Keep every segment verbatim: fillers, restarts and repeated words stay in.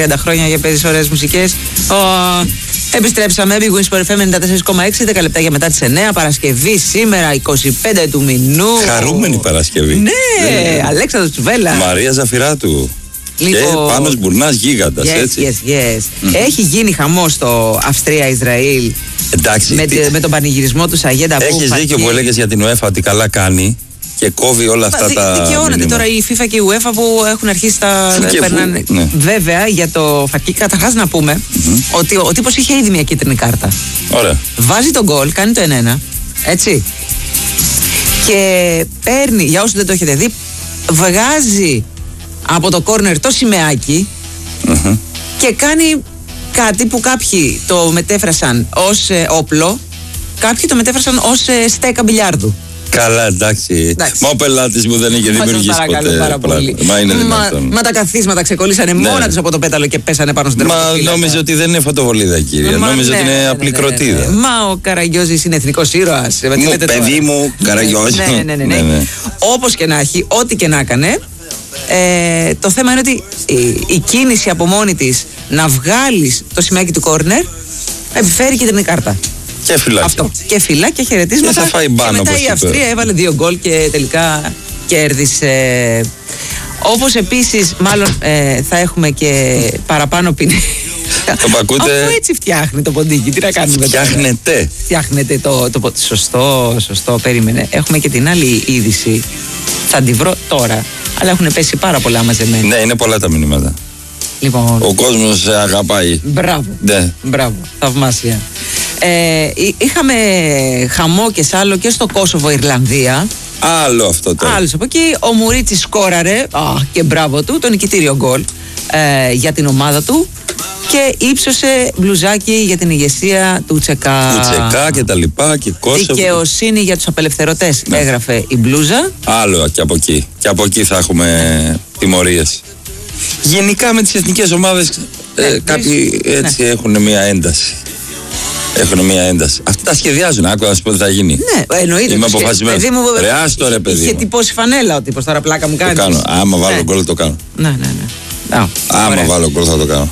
τριάντα χρόνια για παίζεις ωραίες μουσικές. Oh, επιστρέψαμε, Big Wings Sport εφ εμ ενενήντα τέσσερα κόμμα έξι, δέκα λεπτά για μετά τις εννιά, Παρασκευή σήμερα, είκοσι πέντε του μηνού. Χαρούμενη Παρασκευή. Ναι, yeah. Αλέξανδρος Τσουβέλλα. Μαρία Ζαφυράτου. Λοιπόν, και Πάνος Μπουρνάς γίγαντας, yes, έτσι. Yes, yes. Mm. Έχει γίνει χαμός στο Αυστρία-Ισραήλ. Εντάξει. Με, τι... με τον πανηγυρισμό του Σαγέντα Μπού. Έχεις δίκιο που έλεγες για την UEFA ότι καλά κάνει και κόβει όλα αυτά Μα, τα. Δικαιώνονται τώρα η FIFA και η UEFA που έχουν αρχίσει τα. Περνάνε... Ναι. Βέβαια για το Φακί, καταρχάς να πούμε mm-hmm. ότι ο, ο τύπος είχε ήδη μια κίτρινη κάρτα. Ωραία. Βάζει τον γκολ, κάνει το ένα ένα. Έτσι. Και παίρνει, για όσους δεν το έχετε δει, βγάζει από το κόρνερ το σημαίακι mm-hmm. και κάνει κάτι που κάποιοι το μετέφρασαν ως ε, όπλο, κάποιοι το μετέφρασαν ως ε, στέκα μπιλιάρδου. Καλά, εντάξει. εντάξει. Μα ο πελάτης μου δεν είχε δημιουργήσει ποτέ. Πάρα πολύ. Μα, είναι μα, μα τα καθίσματα ξεκολλήσανε ναι. μόνα τους από το πέταλο και πέσανε πάνω στην τερματοφύλακα. Μα νόμιζε ότι δεν είναι φωτοβολίδα, κύριε. Μα, νόμιζε ναι, ότι είναι ναι, απλή ναι, κροτίδα. Ναι, ναι, ναι. Μα ο Καραγιώζης είναι εθνικός ήρωας. Μου, παιδί μου, Καραγιώζη. Ναι, ναι, ναι, ναι, ναι. ναι, ναι. Όπως και να έχει, ό,τι και να έκανε. Ε, το θέμα είναι ότι η, η κίνηση από μόνη της να βγάλεις το σημαίακι του κόρνερ επιφέρει κίτρινη κάρτα. Και φυλάκια. Αυτό. Και φυλάκια, χαιρετίσματα. Και θα φάει μπάνο, και μετά η Αυστρία είπε. έβαλε δύο γκολ και τελικά κέρδισε. Όπως επίσης, μάλλον ε, θα έχουμε και παραπάνω ποινές. Το πακούτε. Αφού έτσι φτιάχνει το ποντίκι, τι να κάνουμε. Φτιάχνετε. Φτιάχνετε το, το, το σωστό, σωστό, περίμενε. Έχουμε και την άλλη είδηση. Θα τη βρω τώρα. Αλλά έχουν πέσει πάρα πολλά μαζεμένα. Ναι, είναι πολλά τα μηνύματα. Λοιπόν, ο κόσμος σε αγαπάει. Μπράβο. Ναι. Μπράβο. Θαυμάσια. Ε, είχαμε χαμό και σ' άλλο και στο Κόσοβο, Ιρλανδία. Άλλο αυτό τώρα. Άλλος από εκεί. Ο Μουρίτσης σκόραρε. Α, και μπράβο του. Τον νικητήριο γκολ ε, για την ομάδα του. Και ύψωσε μπλουζάκι για την ηγεσία του Τσεκά. Του Τσεκά και τα λοιπά και Κόσοβο. Δικαιοσύνη για τους απελευθερωτές. Ναι. Έγραφε η μπλούζα. Άλλο και από εκεί. Και από εκεί θα έχουμε τιμωρίες. Γενικά με τις εθνικές ομάδες ναι, ε, κάποιοι έτσι ναι. έχουν μια ένταση. Έχουν μια ένταση. Αυτοί τα σχεδιάζουν. Άκου να σου πω τι θα γίνει. Ναι, εννοείται. Είμαι αποφασισμένος. Ρε άστο ρε παιδί. Είχε τυπώσει φανέλα ο τύπος, τώρα πλάκα μου κάνει. Το κάνω. Άμα βάλω ναι. γκολ το κάνω. Ναι, ναι, ναι. Oh, Άμα ωραία. βάλω γκολ θα το κάνω.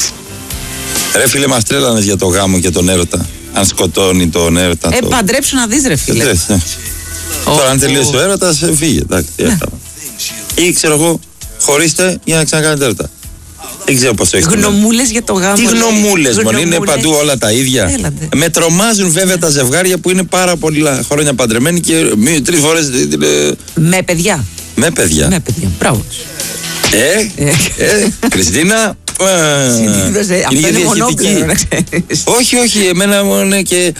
Ρε φίλε, μας τρέλανες για το γάμο και τον έρωτα. Αν σκοτώνει τον έρωτα. Ε, το... παντρέψου να δεις ρε φίλε. Ε, ναι. oh, Τώρα αν τελείωσε ο έρωτας, φύγε. Εντάξει, ναι. Ή ξέρω εγώ, χωρίστε για να ξανακάνετε έρωτα. Δεν ξέρω πώς το έχετε. Γνωμούλες για το γάμο. Τι γνωμούλες, μόνο είναι παντού όλα τα ίδια. Έλατε. Με τρομάζουν βέβαια τα ζευγάρια που είναι πάρα πολλά χρόνια παντρεμένοι και τρεις φορές. Με παιδιά. Με παιδιά. Με παιδιά. Μπράβο. Ε, ε, Κριστίνα. Αυτό είναι μονόπλευρο να ξέρεις. Όχι, όχι, εμένα μου είναι και.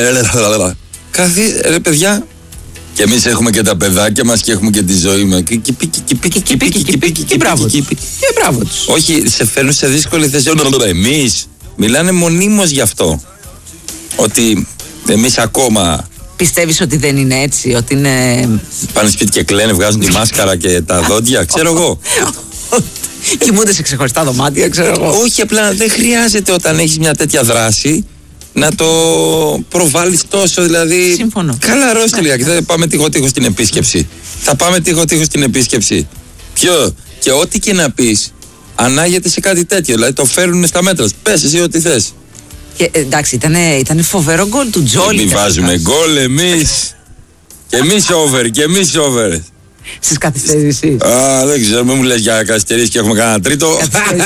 Κάθε ρε παιδιά. Και εμείς έχουμε και τα παιδάκια μας και έχουμε και τη ζωή μας. Και πίκι, και πίκι, και πίκι, και πίκι, και μπράβο τους. Όχι, σε φέρνουν σε δύσκολη θέση. Εμείς μιλάνε μονίμως γι' αυτό. Ότι εμείς ακόμα. Πιστεύεις ότι δεν είναι έτσι, ότι είναι. Πάνε σπίτι και κλαίνε, βγάζουν τη μάσκαρα και τα δόντια, ξέρω εγώ. Κοιμούνται σε ξεχωριστά δωμάτια, ξέρω εγώ. Όχι, απλά δεν χρειάζεται όταν έχεις μια τέτοια δράση να το προβάλλεις τόσο, δηλαδή. Συμφωνώ. Καλά, ρώστε λίγα και θα πάμε τείχο-τείχο στην επίσκεψη. Θα πάμε τείχο-τείχο στην επίσκεψη. Ποιο, και ό,τι και να πεις, ανάγεται σε κάτι τέτοιο. Δηλαδή το φέρνουν στα μέτρα. Πες εσύ ό,τι θες. Και, εντάξει, ήταν φοβερό γκολ του Τζόλι. Εμείς βάζουμε γκολ, εμείς. Και εμείς over, και εμείς over. Στις καθυστερήσεις. Α, δεν ξέρω, μην μου λες για καθυστερήσεις και έχουμε κανένα τρίτο.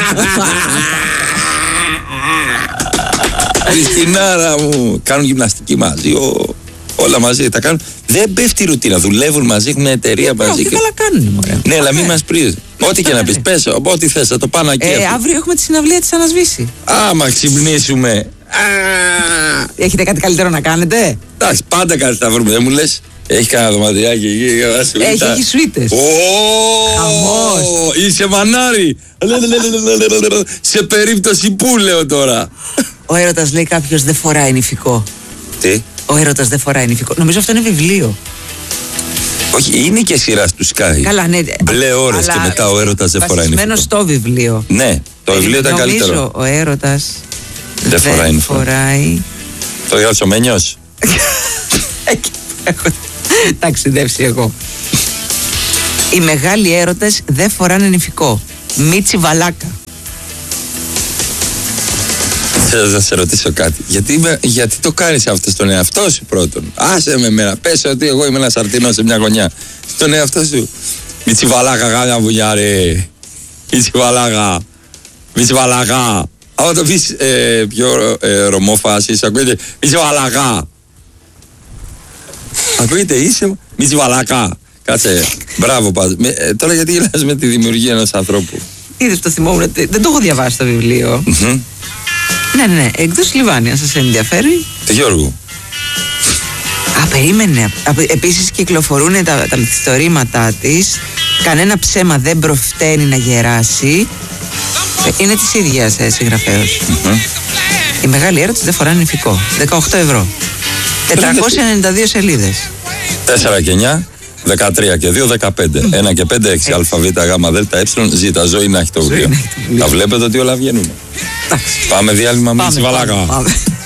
Χριστινάρα μου. Κάνουν γυμναστική μαζί, ο, όλα μαζί τα κάνουν. Δεν πέφτει η ρουτίνα, δουλεύουν μαζί, έχουν εταιρεία μαζί. Και καλά κάνουν, μωρέ. Ναι, αλλά μην μας πρίζεις. Ό,τι και να πεις, πες, ό,τι θες, θα το πάνω εκεί. Ε, αύριο έχουμε τη συναυλία της Ανασβήση. Άμα ξυπνήσουμε. Έχετε κάτι καλύτερο να κάνετε? Εντάξει, πάντα κάτι θα βρούμε, δεν μου λες. Έχει κανένα δωματιάκι εκεί. Έχει, έχει σουίτες. Χαμός. Είσαι μανάρι. Σε περίπτωση που λέω τώρα. Ο έρωτας λέει κάποιος δεν φοράει νηφικό. Τι? Ο έρωτας δεν φοράει νηφικό. Νομίζω αυτό είναι βιβλίο. Όχι, είναι και σειρά του Sky. Καλά, ναι. Μπλε ώρες και μετά ο έρωτας δεν φοράει νηφικό. Βασισμένο στο βιβλίο. Ναι, το βιβλίο ήταν καλύτερο. Νομίζω ο έρωτας δεν φοράει νηφικό. Φοράει... Το έγραψε ο Μένιος. Έχω ταξιδεύσει εγώ. Οι μεγάλοι έρωτες δεν φοράνε νηφικό. Μίτσι Βαλάκα. Θα σε ρωτήσω κάτι. Γιατί, γιατί το κάνεις αυτό στον εαυτό σου πρώτον? Άσε με μένα. Πες ότι εγώ είμαι ένα σαρτινό σε μια γωνιά. Στον εαυτό σου. Μιτσιβαλάκα, γάμια βουλιά, ρε. Μιτσιβαλάκα. Μιτσιβαλάκα. Άμα το πεις ε, πιο ε, ρομόφασης, ακούγεται Μιτσιβαλάκα. Ακούγεται, είσαι Μιτσιβαλάκα. Κάτσε. Μπράβο πάντως. Ε, τώρα γιατί γελάς με τη δημιουργία ενός ανθρώπου? Είδες, το θυμόμουν. Δεν το έχω διαβάσει το βιβλίο. Mm-hmm. Ναι, ναι, ναι. Εκτός Λιβάνια, σας ενδιαφέρει? Του Γιώργου. Α, περίμενε. Επίσης κυκλοφορούν τα, τα μυθιστορήματά της. Κανένα ψέμα δεν προφταίνει να γεράσει. Είναι της ίδιας ε, συγγραφέως. Mm-hmm. Η μεγάλη έρωτη δεν φοράνε νηφικό. δεκαοκτώ ευρώ. τετρακόσιες ενενήντα δύο σελίδες. τέσσερα και εννιά, δεκατρία και δύο, δεκαπέντε. Mm. ένα και πέντε, έξι, α, β, γ, δ, ε, ζ, ζωή να έχει το βιβλίο. Τα βλέπετε ότι όλα βγαίνουν. Πάμε διάλειμμα με τη Βαλάκα.